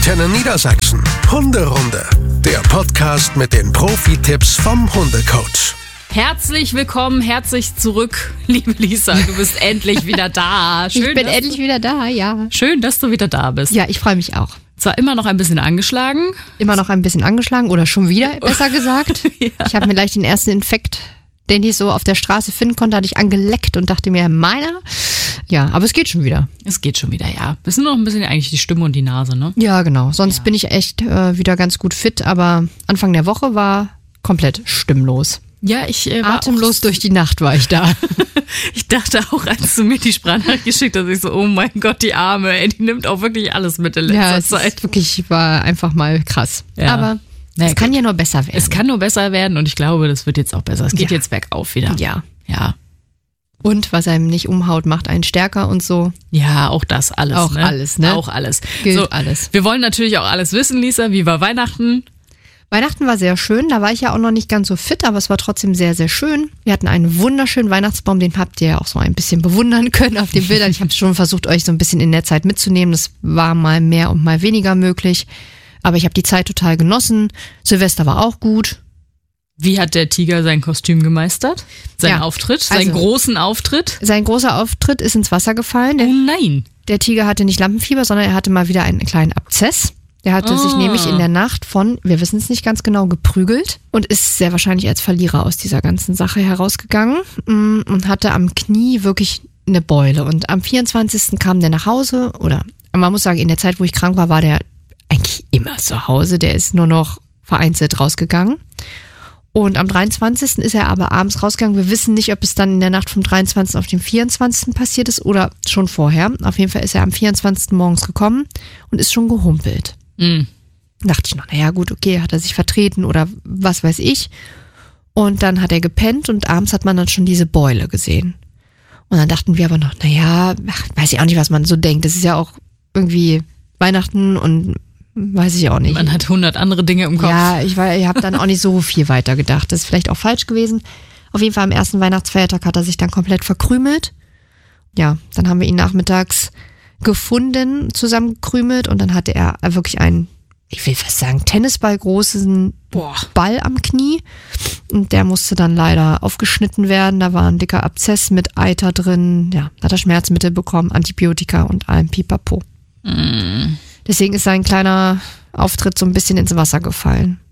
Antenne Niedersachsen. Hunderunde. Der Podcast mit den Profi-Tipps vom Hundecoach. Herzlich willkommen, herzlich zurück, liebe Lisa. Du bist endlich wieder da. Ich bin endlich wieder da, ja. Schön, dass du wieder da bist. Ja, ich freue mich auch. Zwar immer noch ein bisschen angeschlagen. Immer noch ein bisschen angeschlagen oder schon wieder, besser gesagt. Ja. Ich habe mir gleich den ersten Infekt, den ich so auf der Straße finden konnte, hatte ich angeleckt und dachte mir, meiner? Ja, aber es geht schon wieder. Es geht schon wieder, ja. Es sind noch ein bisschen eigentlich die Stimme und die Nase, ne? Ja, genau. Sonst bin ich echt wieder ganz gut fit, aber Anfang der Woche war komplett stimmlos. Ja, ich war atemlos durch die Nacht war ich da. Ich dachte auch, als du mir die Sprachnachricht geschickt hast, ich so, oh mein Gott, die Arme, ey, die nimmt auch wirklich alles mit in letzter Zeit. Ist wirklich, war einfach mal krass. Ja. Aber es kann ja nur besser werden. Es kann nur besser werden und ich glaube, das wird jetzt auch besser. Es geht jetzt bergauf wieder. Ja. Ja. Und was einem nicht umhaut, macht einen stärker und so. Ja, auch das alles. Auch ne? alles, ne? Auch alles. Gilt alles. Wir wollen natürlich auch alles wissen, Lisa. Wie war Weihnachten? Weihnachten war sehr schön, da war ich ja auch noch nicht ganz so fit, aber es war trotzdem sehr, sehr schön. Wir hatten einen wunderschönen Weihnachtsbaum, den habt ihr ja auch so ein bisschen bewundern können auf den Bildern. Ich habe schon versucht, euch so ein bisschen in der Zeit mitzunehmen. Das war mal mehr und mal weniger möglich, aber ich habe die Zeit total genossen. Silvester war auch gut. Wie hat der Tiger sein Kostüm gemeistert? Seinen Auftritt? Seinen großen Auftritt? Sein großer Auftritt ist ins Wasser gefallen. Oh nein! Der Tiger hatte nicht Lampenfieber, sondern er hatte mal wieder einen kleinen Abszess. Der hatte sich nämlich in der Nacht wir wissen es nicht ganz genau, geprügelt und ist sehr wahrscheinlich als Verlierer aus dieser ganzen Sache herausgegangen und hatte am Knie wirklich eine Beule. Und am 24. kam der nach Hause, oder man muss sagen, in der Zeit, wo ich krank war, war der eigentlich immer zu Hause. Der ist nur noch vereinzelt rausgegangen. Und am 23. ist er aber abends rausgegangen. Wir wissen nicht, ob es dann in der Nacht vom 23. auf den 24. passiert ist oder schon vorher. Auf jeden Fall ist er am 24. morgens gekommen und ist schon gehumpelt. Dachte ich noch, naja gut, okay, hat er sich vertreten oder was weiß ich. Und dann hat er gepennt und abends hat man dann schon diese Beule gesehen. Und dann dachten wir aber noch, naja, weiß ich auch nicht, was man so denkt. Das ist ja auch irgendwie Weihnachten und weiß ich auch nicht. Man hat 100 andere Dinge im Kopf. Ja, ich habe dann auch nicht so viel weiter gedacht. Das ist vielleicht auch falsch gewesen. Auf jeden Fall am ersten Weihnachtsfeiertag hat er sich dann komplett verkrümelt. Ja, dann haben wir ihn nachmittags gefunden, zusammengekrümelt und dann hatte er wirklich einen, ich will fast sagen, Tennisball großen Ball am Knie und der musste dann leider aufgeschnitten werden. Da war ein dicker Abszess mit Eiter drin. Ja, da hat er Schmerzmittel bekommen, Antibiotika und allem Pipapo. Deswegen ist sein kleiner Auftritt so ein bisschen ins Wasser gefallen.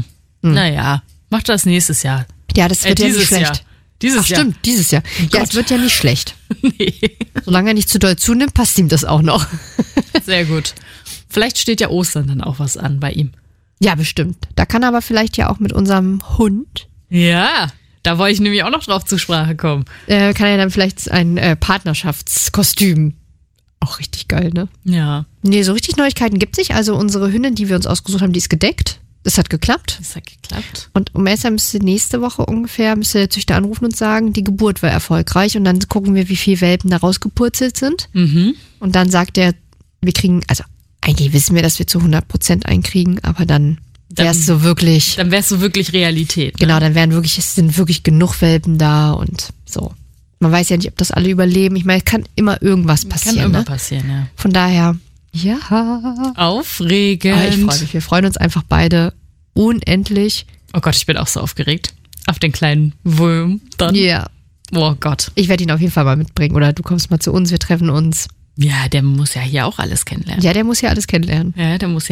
Naja, mach das nächstes Jahr. Ja, das wird ja nicht schlecht. Jahr. Dieses Jahr. Stimmt, dieses Jahr. Ja, es wird ja nicht schlecht. Nee. Solange er nicht zu doll zunimmt, passt ihm das auch noch. Sehr gut. Vielleicht steht ja Ostern dann auch was an bei ihm. Ja, bestimmt. Da kann er aber vielleicht ja auch mit unserem Hund. Ja, da wollte ich nämlich auch noch drauf zur Sprache kommen. Kann er dann vielleicht ein Partnerschaftskostüm. Auch richtig geil, ne? Ja. Nee, so richtig Neuigkeiten gibt's nicht. Also unsere Hündin, die wir uns ausgesucht haben, die ist gedeckt. Das hat geklappt. Und um erst müsste nächste Woche ungefähr, der Züchter anrufen und sagen, die Geburt war erfolgreich und dann gucken wir, wie viele Welpen da rausgepurzelt sind. Und dann sagt er, wir kriegen, also eigentlich wissen wir, dass wir zu 100% einkriegen, aber dann wär's so wirklich. Dann wär's so wirklich Realität. Ne? Genau, dann sind wirklich genug Welpen da und so. Man weiß ja nicht, ob das alle überleben. Ich meine, es kann immer irgendwas passieren. Kann immer passieren, ja. Von daher, ja. Aufregend. Aber ich freue mich. Wir freuen uns einfach beide unendlich. Oh Gott, ich bin auch so aufgeregt. Auf den kleinen Wurm dann. Ja. Oh Gott. Ich werde ihn auf jeden Fall mal mitbringen. Oder du kommst mal zu uns, wir treffen uns. Ja, der muss ja hier auch alles kennenlernen. Ja, der muss ja alles kennenlernen. Der muss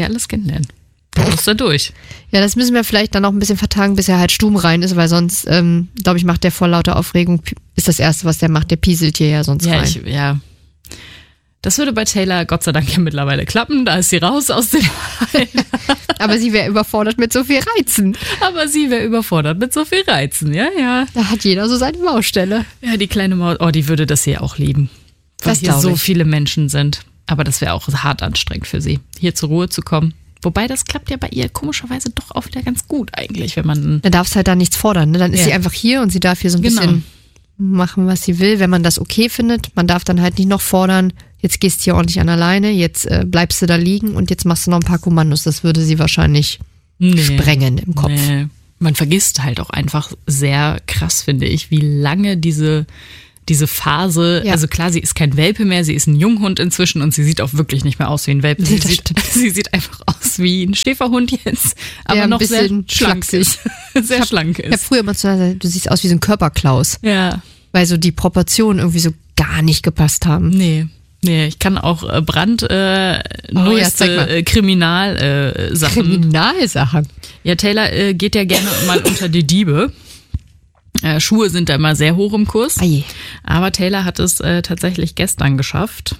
da durch. Ja, das müssen wir vielleicht dann noch ein bisschen vertagen, bis er halt stubenrein ist, weil sonst, glaube ich, macht der vor lauter Aufregung, ist das Erste, was der macht, der pieselt hier ja sonst rein. Das würde bei Taylor Gott sei Dank ja mittlerweile klappen, da ist sie raus aus dem Verein. Aber sie wäre überfordert mit so viel Reizen. Ja. Da hat jeder so seine Baustelle. Ja, die kleine Maus, die würde das hier auch lieben. Weil hier so viele Menschen sind. Aber das wäre auch hart anstrengend für sie, hier zur Ruhe zu kommen. Wobei, das klappt ja bei ihr komischerweise doch auch wieder ganz gut eigentlich, wenn man... Dann darfst halt da nichts fordern, ne? Dann ist sie einfach hier und sie darf hier so ein bisschen machen, was sie will, wenn man das okay findet. Man darf dann halt nicht noch fordern, jetzt gehst du hier ordentlich an alleine, jetzt bleibst du da liegen und jetzt machst du noch ein paar Kommandos. Das würde sie wahrscheinlich sprengen im Kopf. Nee. Man vergisst halt auch einfach sehr krass, finde ich, wie lange diese diese Phase, also klar, sie ist kein Welpe mehr, sie ist ein Junghund inzwischen und sie sieht auch wirklich nicht mehr aus wie ein Welpe. Sie sieht einfach aus wie ein Schäferhund jetzt, aber noch sehr schlank ist. Sehr schlank ist. Ich habe früher immer gesagt, du siehst aus wie so ein Körperklaus. Ja. Weil so die Proportionen irgendwie so gar nicht gepasst haben. Nee, ich kann auch neueste Kriminalsachen. Kriminalsachen? Ja, Taylor geht ja gerne mal unter die Diebe. Schuhe sind da immer sehr hoch im Kurs. Aye. Aber Taylor hat es tatsächlich gestern geschafft.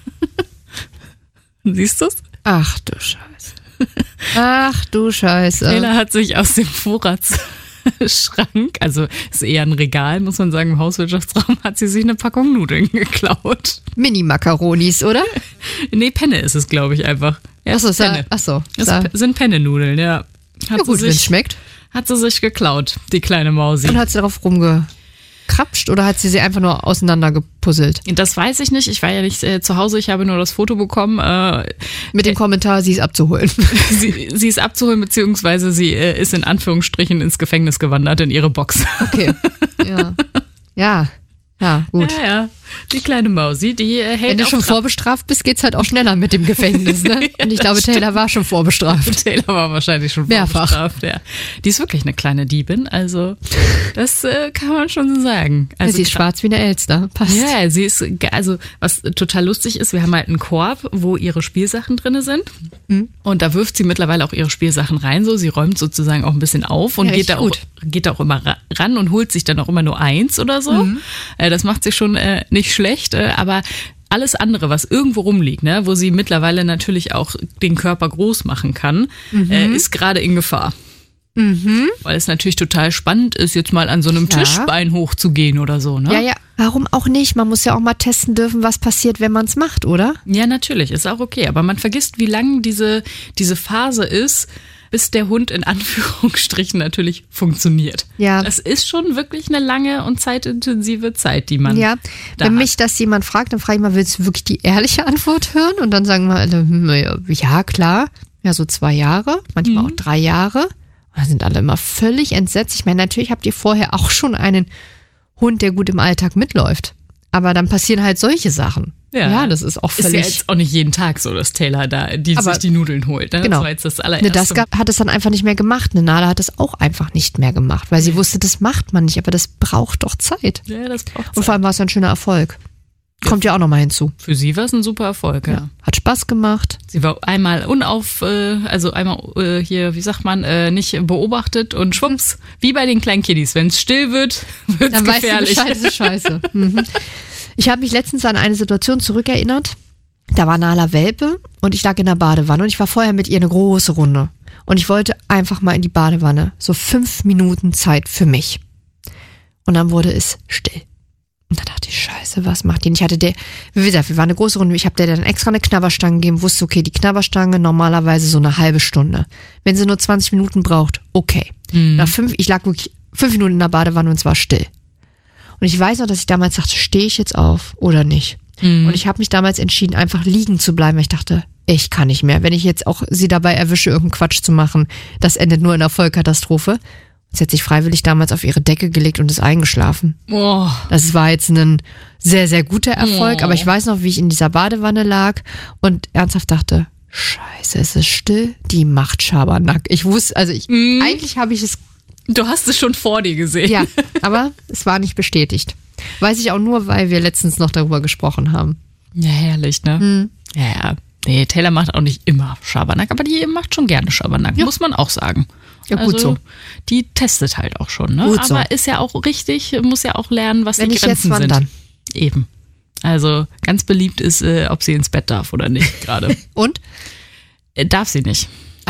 Siehst du's? Ach du Scheiße. Taylor hat sich aus dem Vorratsschrank, also ist eher ein Regal, muss man sagen, im Hauswirtschaftsraum, hat sie sich eine Packung Nudeln geklaut. Mini-Makaronis, oder? Nee, Penne ist es, glaube ich, einfach. Ja, Achso, Penne. Das sind Penne-Nudeln, ja. Ja gut, wenn es schmeckt. Hat sie sich geklaut, die kleine Mausi. Und hat sie darauf rumgekrapscht oder hat sie einfach nur auseinandergepuzzelt? Das weiß ich nicht. Ich war ja nicht zu Hause. Ich habe nur das Foto bekommen. Mit dem Kommentar, sie ist abzuholen. Sie ist abzuholen, beziehungsweise sie ist in Anführungsstrichen ins Gefängnis gewandert in ihre Box. Okay, ja. Ja, gut. Ja. Die kleine Mausi, die hält. Wenn du schon vorbestraft bist, geht's halt auch schneller mit dem Gefängnis, ne? Und ich glaube, Taylor war schon vorbestraft. Taylor war wahrscheinlich schon vorbestraft, ja. Die ist wirklich eine kleine Diebin, also das kann man schon so sagen. Also sie ist schwarz wie eine Elster, passt. Ja, sie ist, also was total lustig ist, wir haben halt einen Korb, wo ihre Spielsachen drinne sind. Und da wirft sie mittlerweile auch ihre Spielsachen rein, so. Sie räumt sozusagen auch ein bisschen auf und geht da auch immer ran und holt sich dann auch immer nur eins oder so. Das macht sie schon nicht schlecht, aber alles andere, was irgendwo rumliegt, ne, wo sie mittlerweile natürlich auch den Körper groß machen kann, ist gerade in Gefahr. Weil es natürlich total spannend ist, jetzt mal an so einem Tischbein hochzugehen oder so, ne? Ja, warum auch nicht? Man muss ja auch mal testen dürfen, was passiert, wenn man es macht, oder? Ja, natürlich, ist auch okay. Aber man vergisst, wie lang diese Phase ist, bis der Hund in Anführungsstrichen natürlich funktioniert. Ja. Das ist schon wirklich eine lange und zeitintensive Zeit, die man wenn mich das jemand fragt, dann frage ich mal, willst du wirklich die ehrliche Antwort hören? Und dann sagen wir alle, ja klar, ja so 2 Jahre, manchmal auch 3 Jahre. Und da sind alle immer völlig entsetzt. Ich meine, natürlich habt ihr vorher auch schon einen Hund, der gut im Alltag mitläuft. Aber dann passieren halt solche Sachen. Ja, das ist auch völlig... Ist ja jetzt auch nicht jeden Tag so, dass Taylor da sich die Nudeln holt. Ne? Genau. Das war jetzt das allererste. Das hat es dann einfach nicht mehr gemacht. Eine Nala hat es auch einfach nicht mehr gemacht, weil sie wusste, das macht man nicht, aber das braucht doch Zeit. Ja, das braucht Zeit. Und vor allem war es ein schöner Erfolg. Kommt ja auch nochmal hinzu. Für sie war es ein super Erfolg, ja. Hat Spaß gemacht. Sie war einmal hier, wie sagt man, nicht beobachtet und schwupps, wie bei den kleinen Kiddies. Wenn es still wird, wird es gefährlich. Dann weißt du Bescheid, das ist scheiße. Ich habe mich letztens an eine Situation zurückerinnert. Da war Nala Welpe und ich lag in der Badewanne und ich war vorher mit ihr eine große Runde. Und ich wollte einfach mal in die Badewanne. So 5 Minuten Zeit für mich. Und dann wurde es still. Und dann dachte ich, scheiße, was macht die? Und wie gesagt, wir waren eine große Runde. Ich habe der dann extra eine Knabberstange gegeben, wusste, okay, die Knabberstange normalerweise so eine halbe Stunde. Wenn sie nur 20 Minuten braucht, okay. Ich lag wirklich 5 Minuten in der Badewanne und es war still. Und ich weiß noch, dass ich damals dachte, stehe ich jetzt auf oder nicht? Und ich habe mich damals entschieden, einfach liegen zu bleiben. Weil ich dachte, ich kann nicht mehr. Wenn ich jetzt auch sie dabei erwische, irgendeinen Quatsch zu machen, das endet nur in einer Vollkatastrophe. Sie hat sich freiwillig damals auf ihre Decke gelegt und ist eingeschlafen. Oh. Das war jetzt ein sehr, sehr guter Erfolg. Aber ich weiß noch, wie ich in dieser Badewanne lag und ernsthaft dachte, scheiße, es ist still, die macht Schabernack. Ich wusste, eigentlich habe ich es... Du hast es schon vor dir gesehen. Ja, aber es war nicht bestätigt. Weiß ich auch nur, weil wir letztens noch darüber gesprochen haben. Ja, herrlich, ne? Ja. Nee, Taylor macht auch nicht immer Schabernack, aber die macht schon gerne Schabernack, muss man auch sagen. Ja, gut so. Die testet halt auch schon, ne? Gut aber so. Ist ja auch richtig, muss ja auch lernen, was Wenn die Grenzen jetzt, sind. Dann? Eben. Also ganz beliebt ist, ob sie ins Bett darf oder nicht gerade. Und? Darf sie nicht.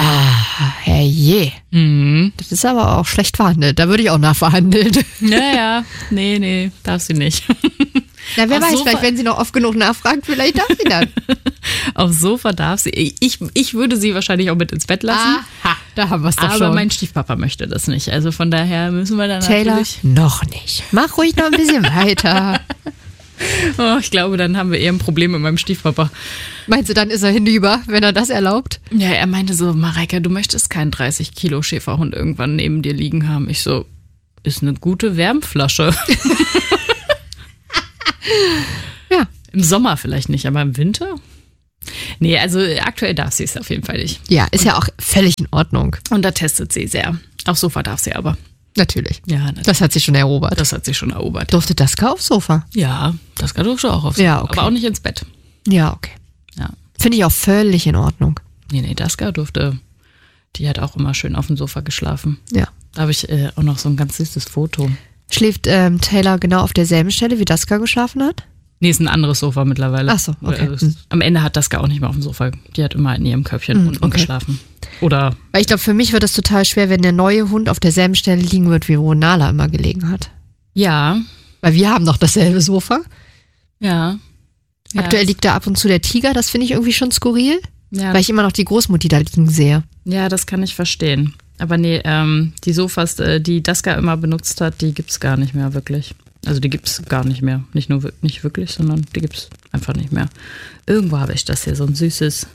Herrje. Das ist aber auch schlecht verhandelt. Da würde ich auch nachverhandeln. Ja. Nee, darf sie nicht. Na, wer weiß, vielleicht, wenn sie noch oft genug nachfragt, vielleicht darf sie dann. Aufs Sofa darf sie. Ich würde sie wahrscheinlich auch mit ins Bett lassen. Aha, da haben wir es doch schon. Aber mein Stiefpapa möchte das nicht. Also von daher müssen wir dann Taylor, natürlich... noch nicht. Mach ruhig noch ein bisschen weiter. Oh, ich glaube, dann haben wir eher ein Problem mit meinem Stiefpapa. Meinst du, dann ist er hinüber, wenn er das erlaubt? Ja, er meinte so, Mareike, du möchtest keinen 30 Kilo Schäferhund irgendwann neben dir liegen haben. Ich so, ist eine gute Wärmflasche. Ja. Im Sommer vielleicht nicht, aber im Winter? Nee, also aktuell darf sie es auf jeden Fall nicht. Ja, ist ja auch völlig in Ordnung. Und da testet sie sehr. Aufs Sofa darf sie aber. Natürlich. Ja, natürlich. Das hat sie schon erobert. Das hat sie schon erobert. Durfte Daska aufs Sofa? Ja, das durfte auch aufs Sofa. Ja, okay. Aber auch nicht ins Bett. Ja, okay. Ja. Finde ich auch völlig in Ordnung. Nee, Daska durfte, die hat auch immer schön auf dem Sofa geschlafen. Ja. Da habe ich auch noch so ein ganz süßes Foto. Schläft Taylor genau auf derselben Stelle, wie Daska geschlafen hat? Nee, ist ein anderes Sofa mittlerweile. Ach so, okay. Am Ende hat Daska auch nicht mehr auf dem Sofa. Die hat immer in ihrem Köpfchen unten geschlafen. Oder? Weil ich glaube, für mich wird es total schwer, wenn der neue Hund auf derselben Stelle liegen wird, wie wo Nala immer gelegen hat. Ja. Weil wir haben doch dasselbe Sofa. Ja. Aktuell liegt da ab und zu der Tiger, das finde ich irgendwie schon skurril. Ja. Weil ich immer noch die Großmutti da liegen sehe. Ja, das kann ich verstehen. Aber nee, die Sofas, die Daska immer benutzt hat, die gibt's gar nicht mehr wirklich. Also die gibt's gar nicht mehr. Nicht wirklich, sondern die gibt's einfach nicht mehr. Irgendwo habe ich das hier, so ein süßes.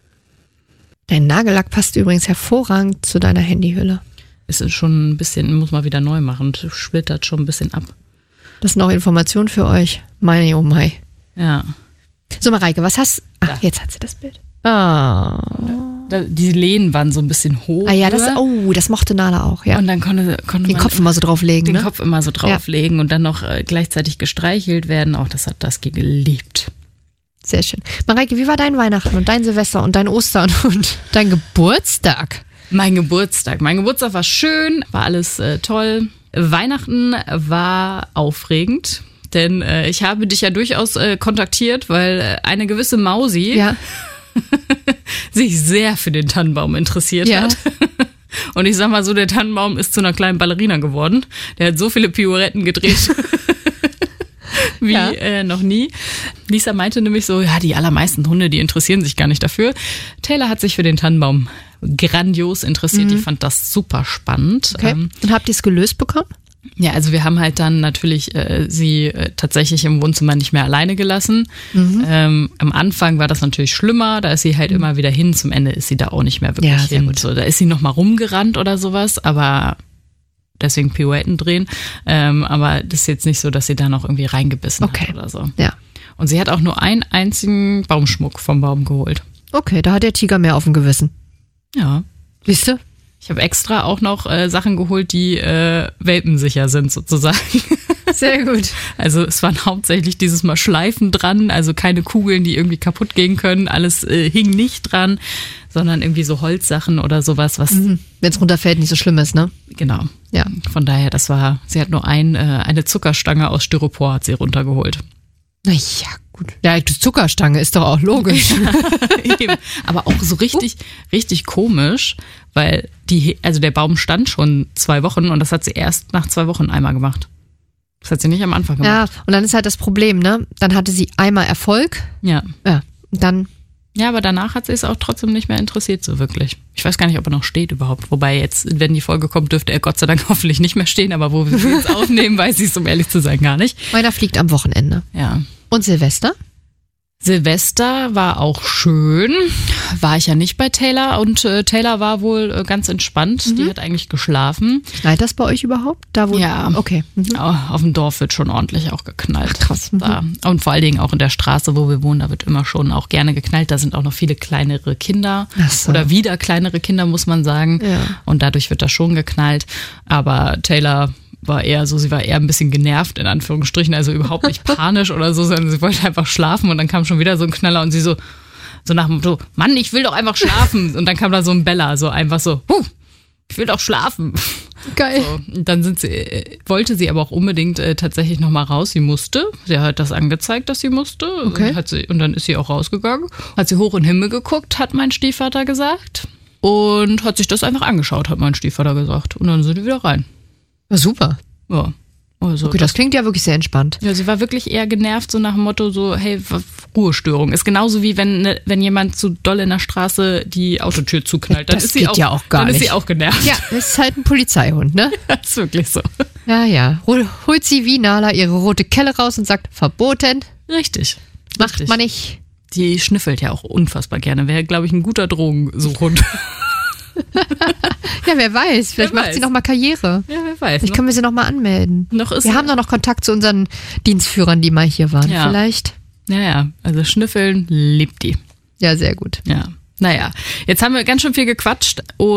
Dein Nagellack passt übrigens hervorragend zu deiner Handyhülle. Es ist schon ein bisschen, muss man wieder neu machen. Splittert schon ein bisschen ab. Das sind auch Informationen für euch. Meine, oh mein. Ja. So, Mareike, was hast... Ach, jetzt hat sie das Bild. Ah. Die Lehnen waren so ein bisschen hoch. Ah ja, das mochte Nala auch, ja. Und dann konnte den Kopf immer so drauflegen, den ne? Kopf immer so drauflegen und dann noch gleichzeitig gestreichelt werden. Auch das hat Daski geliebt. Sehr schön. Mareike, wie war dein Weihnachten und dein Silvester und dein Ostern und dein Geburtstag? Mein Geburtstag war schön, war alles toll. Weihnachten war aufregend. Denn ich habe dich ja durchaus kontaktiert, weil eine gewisse Mausi sich sehr für den Tannenbaum interessiert hat. Und ich sag mal so, der Tannenbaum ist zu einer kleinen Ballerina geworden. Der hat so viele Pirouetten gedreht wie noch nie. Lisa meinte nämlich so, ja, die allermeisten Hunde, die interessieren sich gar nicht dafür. Taylor hat sich für den Tannenbaum grandios interessiert. Die fand das super spannend. Okay. Und habt ihr es gelöst bekommen? Ja, also wir haben halt dann natürlich sie tatsächlich im Wohnzimmer nicht mehr alleine gelassen. Am Anfang war das natürlich schlimmer, da ist sie halt immer wieder hin, zum Ende ist sie da auch nicht mehr wirklich hin. Gut. So, da ist sie noch mal rumgerannt oder sowas, aber deswegen Pirouetten drehen. Aber das ist jetzt nicht so, dass sie da noch irgendwie reingebissen hat oder so. Ja. Und sie hat auch nur einen einzigen Baumschmuck vom Baum geholt. Okay, da hat der Tiger mehr auf dem Gewissen. Ja. Siehst du? Ich habe extra auch noch Sachen geholt, die welpensicher sind sozusagen. Sehr gut. Also es waren hauptsächlich dieses Mal Schleifen dran, also keine Kugeln, die irgendwie kaputt gehen können. Alles hing nicht dran, sondern irgendwie so Holzsachen oder sowas, was... Wenn es runterfällt, nicht so schlimm ist, ne? Genau. Ja. Von daher, sie hat nur eine Zuckerstange aus Styropor hat sie runtergeholt. Na ja, gut. Ja, die Zuckerstange ist doch auch logisch. Eben. Aber auch so richtig komisch, weil der Baum stand schon 2 Wochen und das hat sie erst nach 2 Wochen einmal gemacht. Das hat sie nicht am Anfang gemacht. Ja, und dann ist halt das Problem, ne? Dann hatte sie einmal Erfolg. Ja. Ja, und dann... Ja, aber danach hat sie es auch trotzdem nicht mehr interessiert, so wirklich. Ich weiß gar nicht, ob er noch steht überhaupt. Wobei jetzt, wenn die Folge kommt, dürfte er Gott sei Dank hoffentlich nicht mehr stehen. Aber wo wir sie jetzt aufnehmen, weiß ich es, um ehrlich zu sein, gar nicht. Meiner fliegt am Wochenende. Ja. Und Silvester? Silvester war auch schön. War ich ja nicht bei Taylor und Taylor war wohl ganz entspannt. Die hat eigentlich geschlafen. Knallt das bei euch überhaupt? Da wo Ja. Okay. Auf dem Dorf wird schon ordentlich auch geknallt. Ach, krass. Da. Und vor allen Dingen auch in der Straße, wo wir wohnen, da wird immer schon auch gerne geknallt. Da sind auch noch viele kleinere Kinder. Ach so. Oder wieder kleinere Kinder, muss man sagen. Ja. Und dadurch wird das schon geknallt. Aber Taylor sie war eher ein bisschen genervt, in Anführungsstrichen, also überhaupt nicht panisch oder so, sondern sie wollte einfach schlafen und dann kam schon wieder so ein Knaller und sie so nach dem Motto, Mann, ich will doch einfach schlafen. Und dann kam da so ein Beller, so einfach so, ich will doch schlafen. Geil. So, und dann wollte sie aber auch unbedingt tatsächlich nochmal raus. Sie musste. Sie hat das angezeigt, dass sie musste. Okay. Und dann ist sie auch rausgegangen. Hat sie hoch in den Himmel geguckt, hat mein Stiefvater gesagt. Und hat sich das einfach angeschaut, hat mein Stiefvater gesagt. Und dann sind die wieder rein. Ja, super. Ja. Also Okay, das klingt ja wirklich sehr entspannt. ja, sie war wirklich eher genervt, so nach dem Motto so, hey, Ruhestörung. Ist genauso wie wenn jemand zu doll in der Straße die Autotür zuknallt. Dann Das ist sie geht auch, ja auch gar dann ist nicht. sie auch genervt. Ja, das ist halt ein Polizeihund, ne? Das ist wirklich so. Ja. Holt sie wie Nala ihre rote Kelle raus und sagt, verboten, Richtig. macht Richtig. man nicht. Die schnüffelt ja auch unfassbar gerne. Wäre, glaube ich, ein guter Drogensuchhund. Ja, wer weiß. Vielleicht macht sie noch mal Karriere. Ja, wer weiß. Vielleicht können wir sie noch mal anmelden. Wir haben doch noch Kontakt zu unseren Dienstführern, die mal hier waren. Ja. Vielleicht. Ja, also Schnüffeln liebt die. Ja, sehr gut. Ja. Naja, jetzt haben wir ganz schön viel gequatscht.